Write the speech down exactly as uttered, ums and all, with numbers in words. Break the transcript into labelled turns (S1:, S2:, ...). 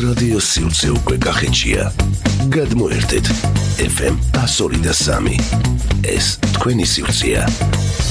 S1: რადიო სივრცე უკვე კახეთშია. გადმოერთეთ ეფ ემ one oh three point three. ეს თქვენი სივრცეა.